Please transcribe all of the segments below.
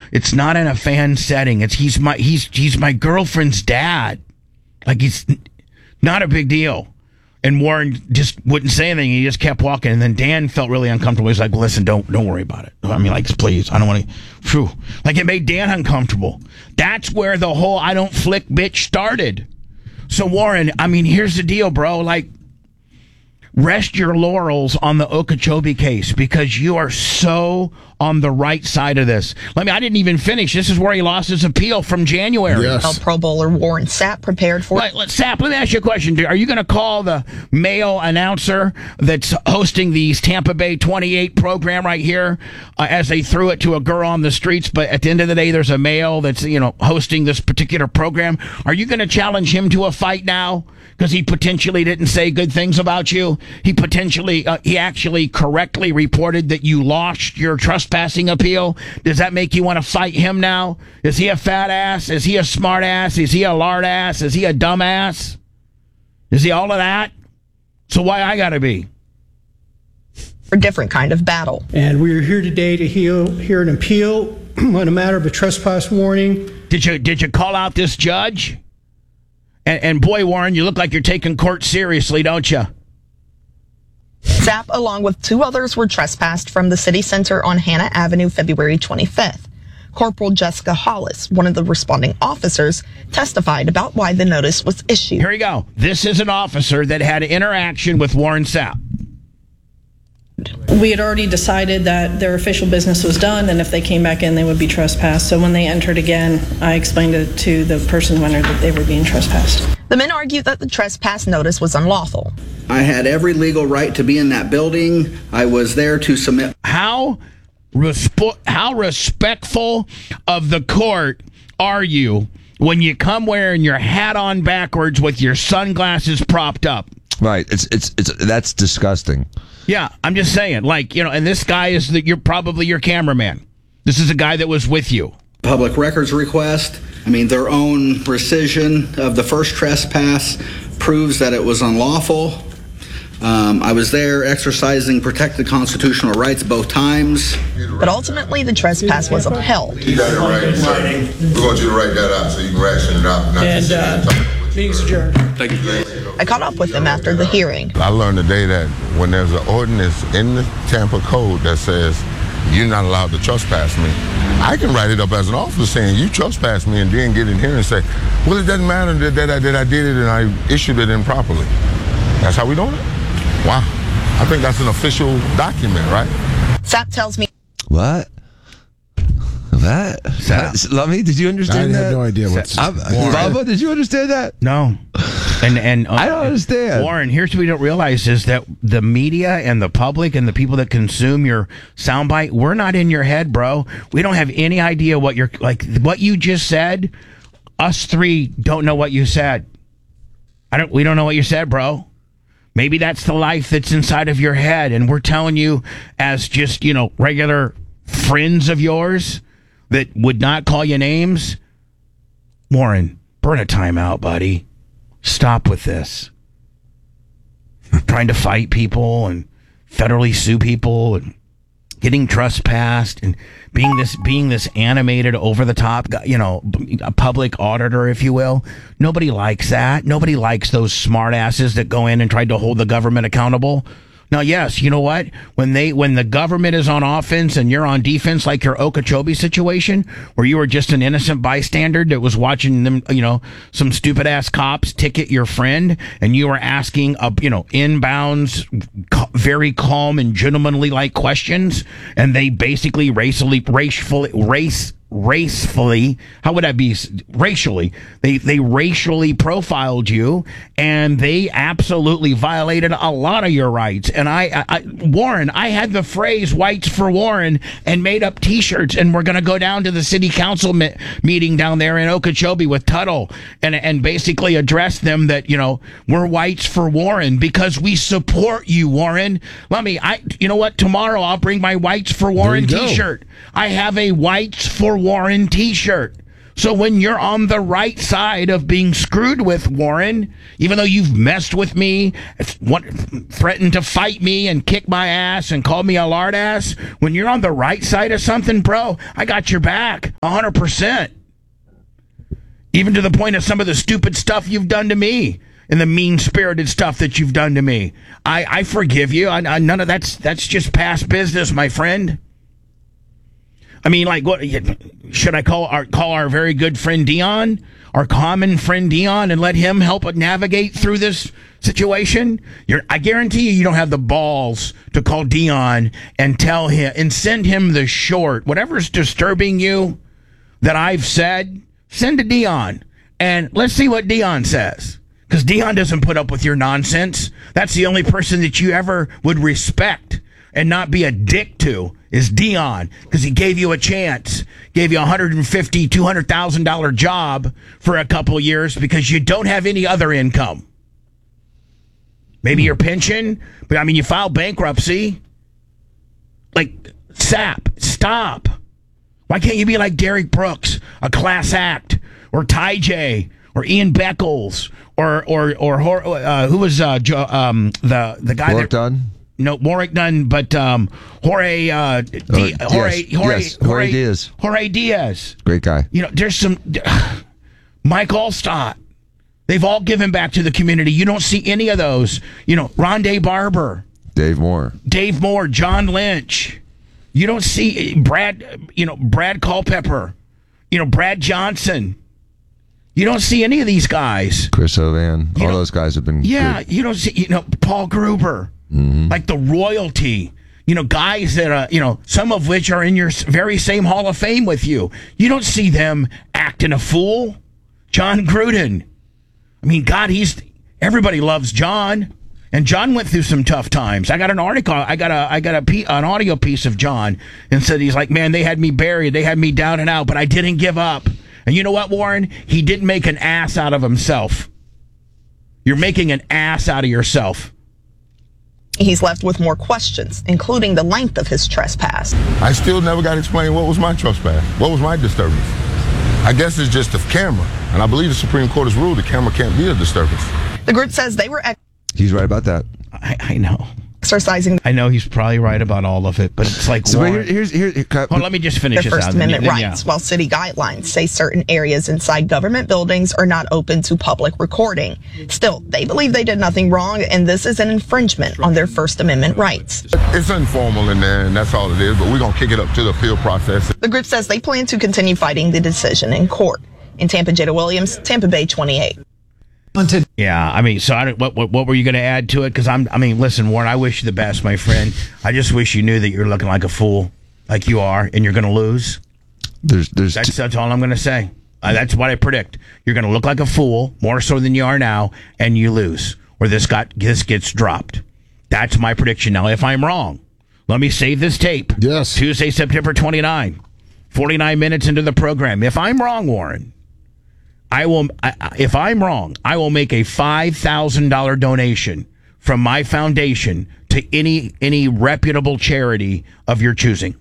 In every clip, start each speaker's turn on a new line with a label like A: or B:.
A: It's not in a fan setting. He's my girlfriend's dad. Like, it's not a big deal. And Warren just wouldn't say anything. He just kept walking. And then Dan felt really uncomfortable. He's like, well, listen, don't worry about it. I mean, like, please, I don't want to. Like, it made Dan uncomfortable. That's where the whole I don't flick bitch started. So, Warren, I mean, here's the deal, bro. Like, rest your laurels on the Okeechobee case because you are so on the right side of this. I didn't even finish. This is where he lost his appeal from January.
B: Yes. Pro Bowler Warren Sapp prepared for it.
A: Sapp, let me ask you a question. Are you going to call the male announcer that's hosting the Tampa Bay 28 program right here as they threw it to a girl on the streets, but at the end of the day, there's a male that's, hosting this particular program? Are you going to challenge him to a fight now? Because he potentially didn't say good things about you. He actually correctly reported that you lost your trespassing appeal. Does that make you want to fight him now? Is he a fat ass? Is he a smart ass? Is he a lard ass? Is he a dumb ass? Is he all of that? So why I gotta be?
B: A different kind of battle.
C: And we are here today to hear an appeal on a matter of a trespass warning.
A: Did you call out this judge? And boy, Warren, you look like you're taking court seriously, don't you?
B: Sapp, along with two others, were trespassed from the city center on Hannah Avenue February 25th. Corporal Jessica Hollis, one of the responding officers, testified about why the notice was issued.
A: Here we go. This is an officer that had interaction with Warren Sapp.
D: We had already decided that their official business was done, and if they came back in, they would be trespassed. So when they entered again, I explained it to the person who entered that they were being trespassed.
B: The men argued that the trespass notice was unlawful.
E: I had every legal right to be in that building. I was there to submit.
A: How respectful of the court are you when you come wearing your hat on backwards with your sunglasses propped up?
F: Right. It's that's disgusting.
A: Yeah, I'm just saying, and this guy is you're probably your cameraman. This is a guy that was with you.
E: Public records request. Their own rescission of the first trespass proves that it was unlawful. I was there exercising protected constitutional rights both times.
B: But ultimately, the trespass was upheld.
G: You got it right. We want you to write that out so you can ration it out.
C: And meeting's adjourned.
G: Thank you.
B: I caught up with him after the hearing.
G: I learned today that when there's an ordinance in the Tampa Code that says you're not allowed to trespass me, I can write it up as an officer saying you trespassed me and then get in here and say, well, it doesn't matter that I did it and I issued it improperly. That's how we doing it? Wow. I think that's an official document, right?
B: Sapp tells me.
F: What? Lummy, did you understand that?
H: I have no idea what's
F: Bubba, did you understand that?
A: No. And
F: I don't understand.
A: Warren, here's what we don't realize is that the media and the public and the people that consume your soundbite, we're not in your head, bro. We don't have any idea what you're what you just said. Us three don't know what you said. We don't know what you said, bro. Maybe that's the life that's inside of your head, and we're telling you as just, regular friends of yours that would not call you names. Warren, burn a timeout, buddy. Stop with this. Trying to fight people and federally sue people and getting trespassed and being this animated, over the top, a public auditor, if you will. Nobody likes that. Nobody likes those smart asses that go in and try to hold the government accountable. Now, yes, you know what? When the government is on offense and you're on defense, like your Okeechobee situation, where you were just an innocent bystander that was watching them, some stupid ass cops ticket your friend, and you were asking, inbounds, very calm and gentlemanly like questions, and they basically racially, how would that be? Racially, they racially profiled you, and they absolutely violated a lot of your rights. And Warren, I had the phrase "Whites for Warren" and made up T-shirts, and we're going to go down to the city council meeting down there in Okeechobee with Tuttle and basically address them that we're whites for Warren because we support you, Warren. You know what? Tomorrow I'll bring my "Whites for Warren" T-shirt. I have a "Whites for Warren" T-shirt. So when you're on the right side of being screwed with, Warren, even though you've messed with me, threatened to fight me and kick my ass and call me a lard ass, when you're on the right side of something, bro, I got your back 100%. Even to the point of some of the stupid stuff you've done to me and the mean-spirited stuff that you've done to me. I forgive you. None of that's just past business, my friend. I mean, like, what should I call our very good friend Dion, our common friend Dion, and let him help navigate through this situation? I guarantee you don't have the balls to call Dion and tell him and send him the short. Whatever's disturbing you that I've said, send to Dion, and let's see what Dion says. Because Dion doesn't put up with your nonsense. That's the only person that you ever would respect and not be a dick to is Dion, because he gave you a chance, gave you $150,000, $200,000 job for a couple years because you don't have any other income. Maybe your pension, but I mean, you filed bankruptcy. Like, SAP, stop. Why can't you be like Derek Brooks, a class act, or Ty J, or Ian Beckles, or who was the guy
F: Warwick
A: that
F: Dunn?
A: No, Warwick Dunn, but Jorge
F: Diaz.
A: Jorge Diaz.
F: Great guy.
A: You know, there's some Mike Allstott. They've all given back to the community. You don't see any of those. You know, Rondé Barber,
F: Dave Moore,
A: John Lynch. You don't see Brad Culpepper, Brad Johnson. You don't see any of these guys.
F: Chris Hovan. All those guys have been good.
A: You don't see, Paul Gruber. Mm-hmm. Like the royalty. Guys that, some of which are in your very same Hall of Fame with you. You don't see them acting a fool. John Gruden. I mean, God, everybody loves John. And John went through some tough times. I got an article. I got an audio piece of John and said he's like, man, they had me buried. They had me down and out, but I didn't give up. And you know what, Warren? He didn't make an ass out of himself. You're making an ass out of yourself.
B: He's left with more questions, including the length of his trespass.
G: I still never got explained what was my trespass. What was my disturbance? I guess it's just the camera. And I believe the Supreme Court has ruled the camera can't be a disturbance.
B: The group says they were
F: He's right about that.
A: I know.
B: Exercising.
A: I know he's probably right about all of it, but it's like,
F: so here's
A: let me just finish
B: their
A: this
B: First
A: out.
B: Amendment rights, while city guidelines say certain areas inside government buildings are not open to public recording. Still, they believe they did nothing wrong, and this is an infringement on their First Amendment rights.
G: It's informal in there, and that's all it is, but we're going to kick it up to the appeal process.
B: The group says they plan to continue fighting the decision in court. In Tampa, Jada Williams, Tampa Bay 28.
A: Yeah, I mean, so what were you going to add to it? Because listen, Warren, I wish you the best, my friend. I just wish you knew that you're looking like a fool, like you are, and you're going to lose. That's all I'm going to say. That's what I predict. You're going to look like a fool, more so than you are now, and you lose, or this gets dropped. That's my prediction. Now, if I'm wrong, let me save this tape.
H: Yes.
A: Tuesday, September 29, 49 minutes into the program. If I'm wrong, Warren, if I'm wrong, I will make a $5,000 donation from my foundation to any reputable charity of your choosing.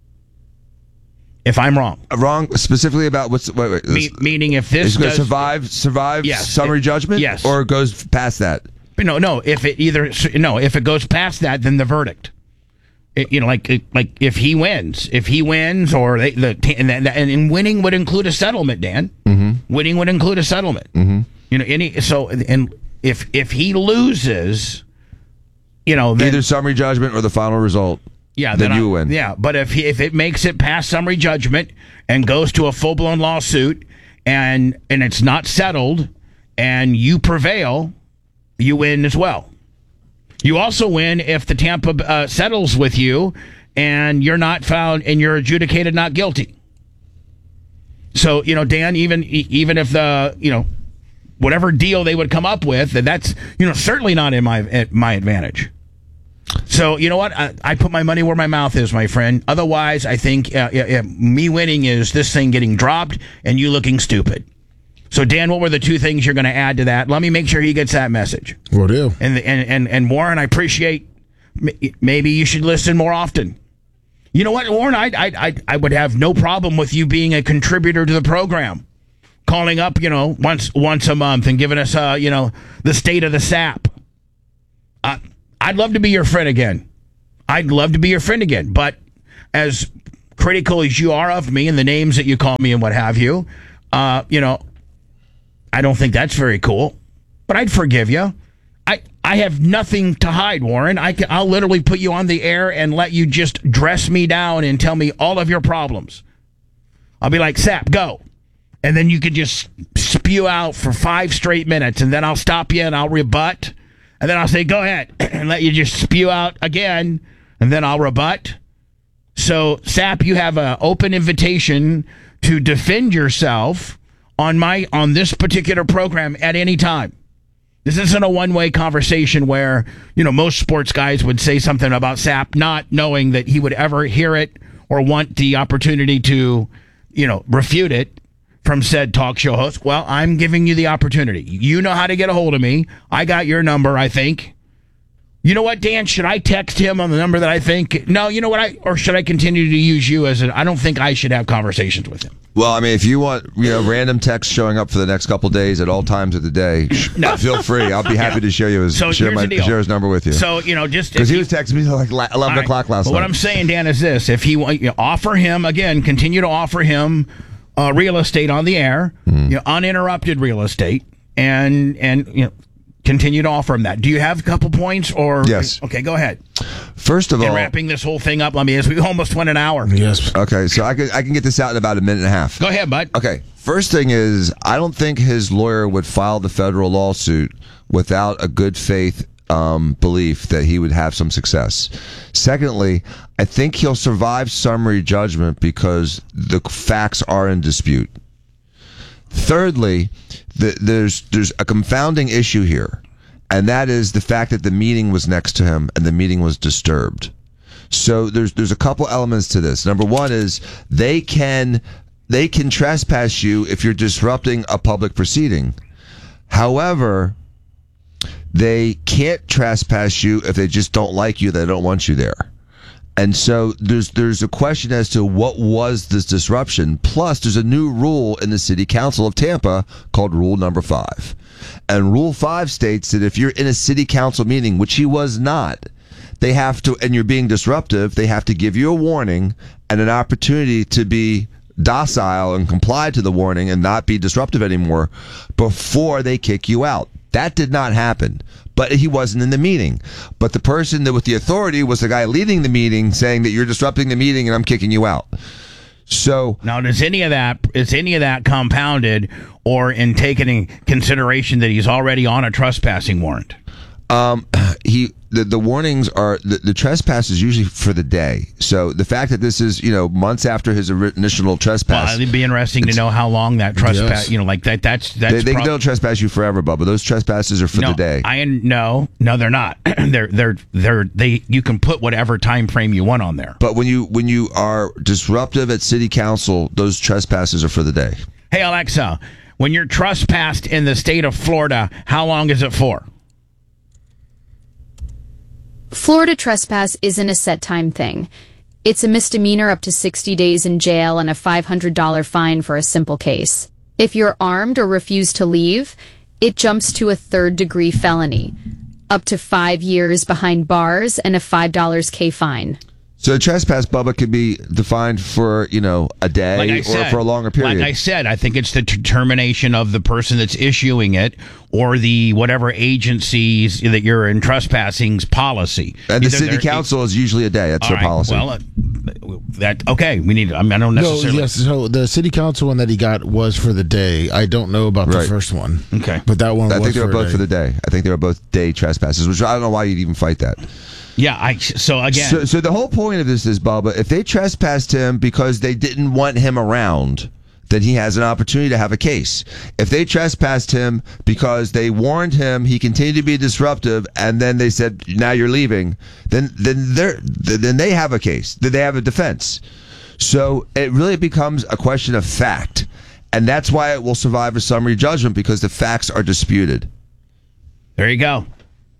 A: If I'm wrong.
F: Wrong specifically about
A: meaning if this
F: is going to survive
A: yes,
F: summary judgment?
A: Yes.
F: Or it goes past that?
A: No, if it goes past that, then the verdict. Like if he wins, or and winning would include a settlement, Dan. Mm-hmm. Winning would include a settlement. Mm-hmm. And if he loses, then,
F: either summary judgment or the final result.
A: Yeah,
F: then you win.
A: Yeah, but if it makes it past summary judgment and goes to a full blown lawsuit and it's not settled and you prevail, you win as well. You also win if the Tampa settles with you and you're not found and you're adjudicated not guilty. So, Dan, even if the, whatever deal they would come up with, that's, certainly not in my advantage. So, you know what? I put my money where my mouth is, my friend. Otherwise, I think me winning is this thing getting dropped and you looking stupid. So, Dan, what were the two things you're going to add to that? Let me make sure he gets that message.
H: Will do.
A: And Warren, I appreciate. Maybe you should listen more often. You know what, Warren? I would have no problem with you being a contributor to the program. calling up, once a month and giving us, the state of the sap. I'd love to be your friend again. But as critical as you are of me and the names that you call me and what have you, I don't think that's very cool. But I'd forgive you. I have nothing to hide, Warren. I'll literally put you on the air and let you just dress me down and tell me all of your problems. I'll be like, Sap, go. And then you could just spew out for 5 straight minutes, and then I'll stop you and I'll rebut. And then I'll say, go ahead, and let you just spew out again, and then I'll rebut. So, Sap, you have an open invitation to defend yourself on this particular program at any time. This isn't a one-way conversation where, most sports guys would say something about Sap not knowing that he would ever hear it or want the opportunity to, refute it from said talk show host. Well, I'm giving you the opportunity. You know how to get a hold of me. I got your number, I think. You know what, Dan? Should I text him on the number that I think? No, you know what? Or should I continue to use you as I don't think I should have conversations with him.
F: Well, I mean, if you want, random texts showing up for the next couple days at all times of the day, feel free. I'll be happy to share his number with you.
A: So, just
F: because he was texting me like 11 o'clock last night.
A: What I'm saying, Dan, is this: if he offer him again, continue to offer him real estate on the air, uninterrupted real estate, and continue to offer him that. Do you have a couple points or?
F: Yes.
A: Okay, go ahead.
F: First of all,
A: wrapping this whole thing up, we almost went an hour.
F: Yes. Okay, so I can get this out in about a minute and a half.
A: Go ahead, bud.
F: Okay. First thing is, I don't think his lawyer would file the federal lawsuit without a good faith belief that he would have some success. Secondly, I think he'll survive summary judgment because the facts are in dispute. Thirdly, there's a confounding issue here, and that is the fact that the meeting was next to him and the meeting was disturbed. So there's a couple elements to this. Number one is they can trespass you if you're disrupting a public proceeding. However, they can't trespass you if they just don't like you, they don't want you there. And so there's a question as to what was this disruption. Plus, there's a new rule in the City Council of Tampa called Rule Number 5. And Rule 5 states that if you're in a City Council meeting, which he was not, they have to, and you're being disruptive, they have to give you a warning and an opportunity to be docile and comply to the warning and not be disruptive anymore before they kick you out. That did not happen, but he wasn't in the meeting. But the person that with the authority was the guy leading the meeting saying that you're disrupting the meeting and I'm kicking you out. So
A: now, is any of that compounded or in taking in consideration that he's already on a trespassing warrant?
F: The warnings are the trespass is usually for the day. So the fact that this is months after his initial trespass,
A: it'd be interesting to know how long that trespass. Yes. That's they
F: don't trespass you forever, Bubba. Those trespasses are for the day.
A: No, they're not. You can put whatever time frame you want on there.
F: But when you are disruptive at City Council, those trespasses are for the day.
A: Hey Alexa, when you're trespassed in the state of Florida, how long is it for?
H: Florida trespass isn't a set time thing. It's a misdemeanor up to 60 days in jail and a $500 fine for a simple case. If you're armed or refuse to leave, it jumps to a third-degree felony, up to 5 years behind bars and a $5 fine.
F: So a trespass, Bubba, could be defined for, a day or for a longer period.
A: Like I said, I think it's the determination of the person that's issuing it or the whatever agencies that you're in trespassing's policy.
F: And the City Council is usually a day. That's their policy.
A: Well, we need. I don't necessarily.
I: No, yes. So the City Council one that he got was for the day. I don't know about the first one.
A: Okay,
I: but that one.
F: I think they were both for the day. I think they were both day trespasses, which I don't know why you'd even fight that.
A: Yeah, so
F: the whole point of this is, Bubba, if they trespassed him because they didn't want him around, then he has an opportunity to have a case. If they trespassed him because they warned him, he continued to be disruptive, and then they said, now you're leaving, then they have a case. Then they have a defense. So it really becomes a question of fact, and that's why it will survive a summary judgment, because the facts are disputed.
A: There you go.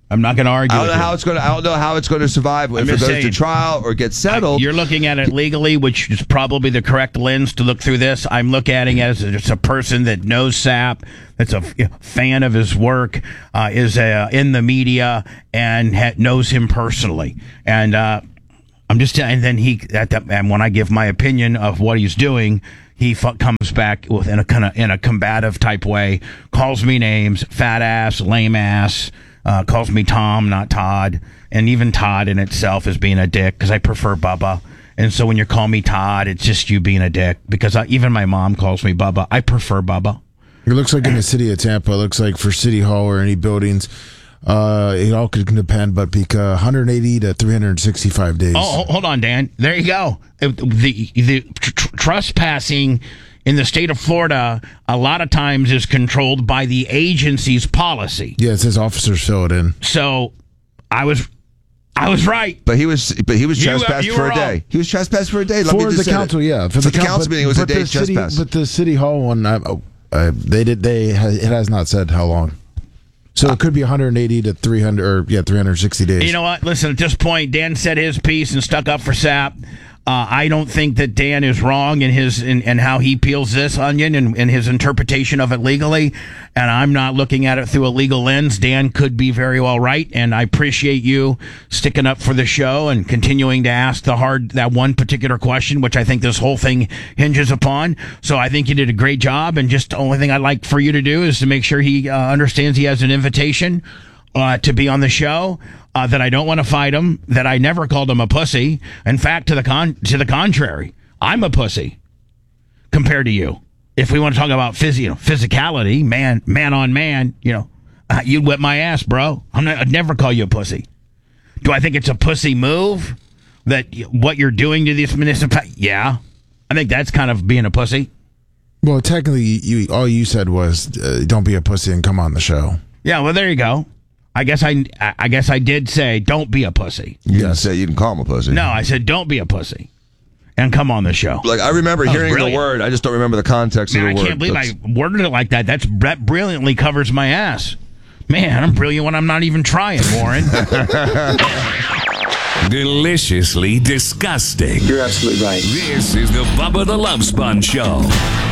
A: I'm not going to argue.
F: I don't know how it's going to survive if it goes to trial or gets settled.
A: You're looking at it legally, which is probably the correct lens to look through this. I'm looking at it as just a person that knows Sapp, that's a fan of his work, is in the media and knows him personally. And I'm just, and then and when I give my opinion of what he's doing, he comes back in a combative type way, calls me names, fat ass, lame ass. Calls me Tom, not Todd. And even Todd in itself is being a dick because I prefer Bubba. And so when you call me Todd, it's just you being a dick because even my mom calls me Bubba. I prefer Bubba.
I: It looks like in the city of Tampa, it looks like for City Hall or any buildings, it all could depend, but 180 to 365 days.
A: Oh, hold on, Dan. There you go. The trespassing in the state of Florida, a lot of times is controlled by the agency's policy.
I: Yeah, it says officers fill it in.
A: So, I was right.
F: But he was trespassed for a day. He was trespassed for a day.
I: For the council, yeah.
F: For the council meeting, it was a day's trespass.
I: But the City Hall one, it has not said how long. So it could be 180 to 360 days.
A: You know what? Listen, at this point, Dan said his piece and stuck up for Sapp. I don't think that Dan is wrong in how he peels this onion and his interpretation of it legally. And I'm not looking at it through a legal lens. Dan could be very well right. And I appreciate you sticking up for the show and continuing to ask that one particular question, which I think this whole thing hinges upon. So I think you did a great job. And just the only thing I'd like for you to do is to make sure he understands he has an invitation to be on the show, that I don't want to fight him, that I never called him a pussy. In fact, to the contrary, I'm a pussy compared to you. If we want to talk about physicality, man on man, you'd whip my ass, bro. I'd never call you a pussy. Do I think it's a pussy move that what you're doing to this municipality? Yeah, I think that's kind of being a pussy.
I: Well, technically, all you said was don't be a pussy and come on the show.
A: Yeah, well, there you go. I guess I did say don't be a pussy.
F: You didn't say you can call him a pussy.
A: No, I said don't be a pussy and come on the show.
F: Like, I remember hearing the word. I just don't remember the context of the word.
A: I can't believe I worded it like that. That brilliantly covers my ass. Man, I'm brilliant when I'm not even trying, Warren.
J: Deliciously disgusting.
K: You're absolutely right.
J: This is the Bubba the Love Sponge Show.